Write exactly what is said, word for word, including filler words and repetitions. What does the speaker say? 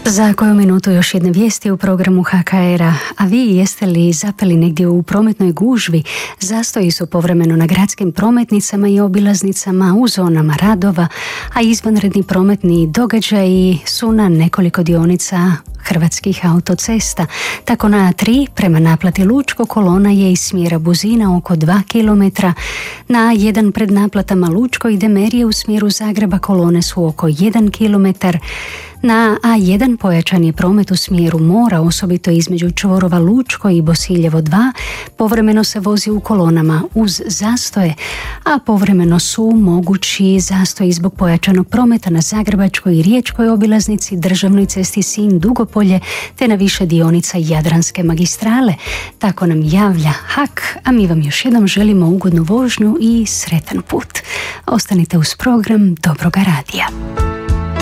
Za koju minutu još jedne vijesti u programu H K R-a. A vi jeste li zapeli negdje u prometnoj gužvi? Zastoji su povremeno na gradskim prometnicama i obilaznicama, u zonama radova, a izvanredni prometni događaji su na nekoliko dionica Hrvatskih autocesta. Tako na A tri prema naplati Lučko kolona je iz smjera Buzina oko dva kilometra, na A jedan pred naplatama Lučko i Demerije u smjeru Zagreba kolone su oko jedan kilometar. Na A jedan pojačan je promet u smjeru mora, osobito između čvorova Lučko i Bosiljevo dva. Povremeno se vozi u kolonama uz zastoje, a povremeno su mogući zastoji zbog pojačanog prometa na Zagrebačkoj i Riječkoj obilaznici, državnoj cesti Sinj Dugopolje te na više dionica Jadranske magistrale. Tako nam javlja H A K, a mi vam još jednom želimo ugodnu vožnju i sretan put. Ostanite uz program Dobroga radija.